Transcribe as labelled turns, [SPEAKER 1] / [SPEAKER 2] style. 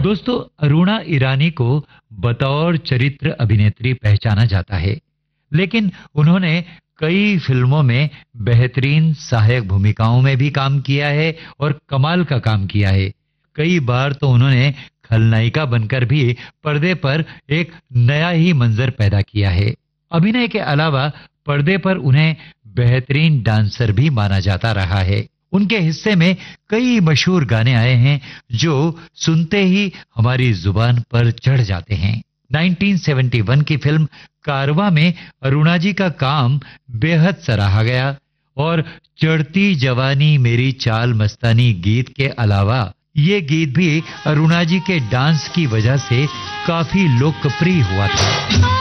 [SPEAKER 1] दोस्तों, अरुणा ईरानी को बतौर चरित्र अभिनेत्री पहचाना जाता है, लेकिन उन्होंने कई फिल्मों में बेहतरीन सहायक भूमिकाओं में भी काम किया है और कमाल का काम किया है। कई बार तो उन्होंने खलनायिका बनकर भी पर्दे पर एक नया ही मंजर पैदा किया है। अभिनय के अलावा पर्दे पर उन्हें बेहतरीन डांसर भी माना जाता रहा है। उनके हिस्से में कई मशहूर गाने आए हैं जो सुनते ही हमारी जुबान पर चढ़ जाते हैं। 1971 की फिल्म कारवां में अरुणा जी का काम बेहद सराहा गया और चढ़ती जवानी मेरी चाल मस्तानी गीत के अलावा ये गीत भी अरुणा जी के डांस की वजह से काफी लोकप्रिय हुआ था।